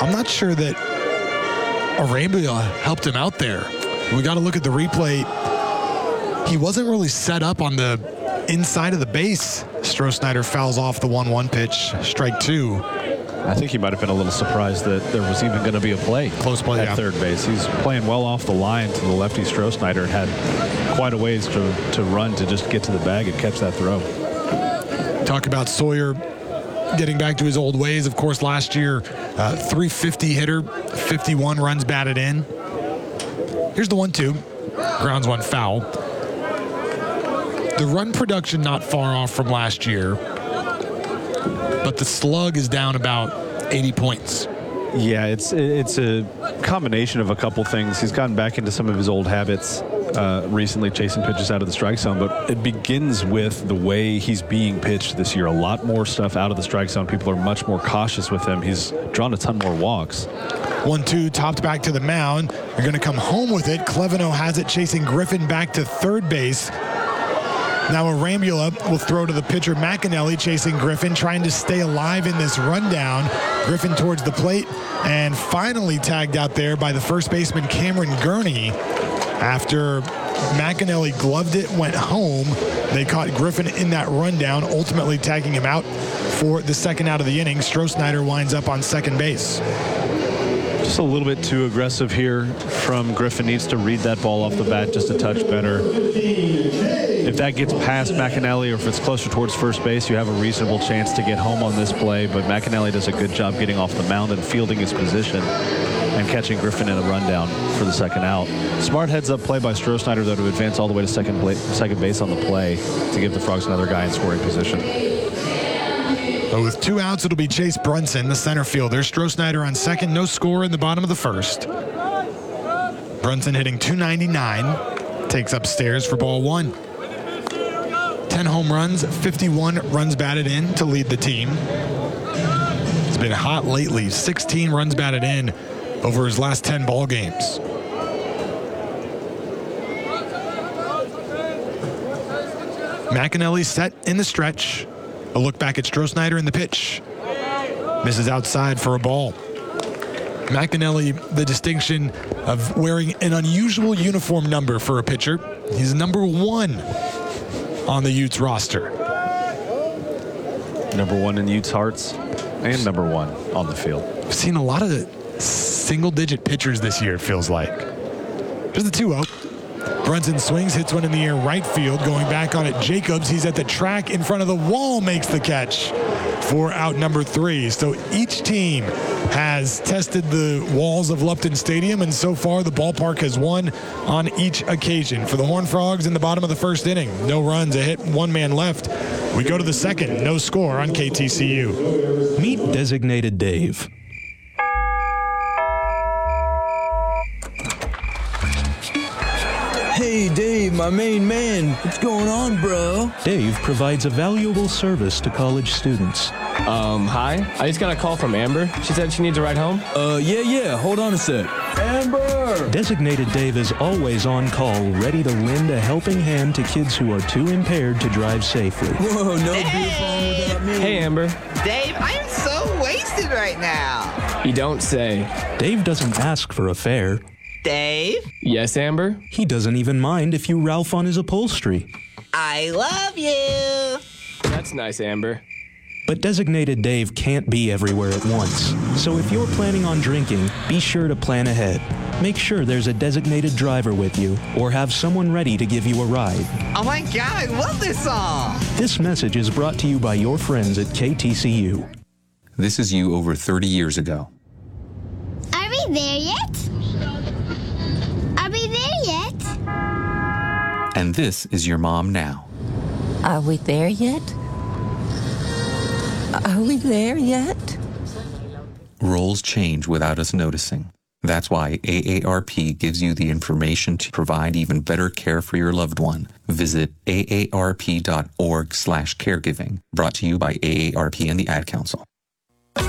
I'm not sure that Arambula helped him out there. We got to look at the replay. He wasn't really set up on the inside of the base. Stroh fouls off the 1-1 pitch, strike 2. I think he might have been a little surprised that there was even going to be a play. Close play at third base. He's playing well off the line to the lefty Stroh and had quite a ways to run to just get to the bag and catch that throw. Talk about Sawyer getting back to his old ways. Of course, last year, 350 hitter, 51 runs batted in. Here's the 1-2. Grounds one foul. The run production not far off from last year, but the slug is down about 80 points. Yeah, it's a combination of a couple things. He's gotten back into some of his old habits recently, chasing pitches out of the strike zone, but it begins with the way he's being pitched this year. A lot more stuff out of the strike zone. People are much more cautious with him. He's drawn a ton more walks. 1-2, topped back to the mound. You're going to come home with it. Cleveno has it, chasing Griffin back to third base. Now Arambula will throw to the pitcher McAnally, chasing Griffin, trying to stay alive in this rundown. Griffin towards the plate, and finally tagged out there by the first baseman Cameron Gurney. After McAnally gloved it, went home, they caught Griffin in that rundown, ultimately tagging him out for the second out of the inning. Stroh winds up on second base. Just a little bit too aggressive here from Griffin. Needs to read that ball off the bat just a touch better. If that gets past McAnally or if it's closer towards first base, you have a reasonable chance to get home on this play. But McAnally does a good job getting off the mound and fielding his position and catching Griffin in a rundown for the second out. Smart heads-up play by Stroh, though, to advance all the way to second base on the play to give the Frogs another guy in scoring position. But with 2 outs, it'll be Chase Brunson, the center fielder. Stroh on second, no score in the bottom of the first. Brunson hitting .299, takes upstairs for ball 1. 10 home runs, 51 runs batted in to lead the team. It's been hot lately, 16 runs batted in over his last 10 ball games. McAnally set in the stretch. A look back at Stroh in the pitch. Misses outside for a ball. McAnally, the distinction of wearing an unusual uniform number for a pitcher. He's number 1 on the Utes roster. Number 1 in Utes hearts and number 1 on the field. We've seen a lot of single-digit pitchers this year, it feels like. Here's the 2-0. Brunson swings, hits one in the air right field. Going back on it, Jacobs. He's at the track in front of the wall, makes the catch for out number 3. So each team has tested the walls of Lupton Stadium, and so far the ballpark has won on each occasion. For the Horned Frogs in the bottom of the first inning, no runs, a hit, 1 man left. We go to the second, no score on KTCU. Meet Designated Dave. Hey, Dave, my main man. What's going on, bro? Dave provides a valuable service to college students. Hi. I just got a call from Amber. She said she needs a ride home. Yeah. Hold on a sec. Amber! Designated Dave is always on call, ready to lend a helping hand to kids who are too impaired to drive safely. Whoa, no beer phone without me. Hey, Amber. Dave, I am so wasted right now. You don't say. Dave doesn't ask for a fare. Dave? Yes, Amber? He doesn't even mind if you Ralph on his upholstery. I love you. That's nice, Amber. But Designated Dave can't be everywhere at once. So if you're planning on drinking, be sure to plan ahead. Make sure there's a designated driver with you, or have someone ready to give you a ride. Oh my God, I love this song. This message is brought to you by your friends at KTCU. This is you over 30 years ago. Are we there yet? Are we there yet? And this is your mom now. Are we there yet? Are we there yet? Roles change without us noticing. That's why AARP gives you the information to provide even better care for your loved one. Visit aarp.org/caregiving. Brought to you by AARP and the Ad Council.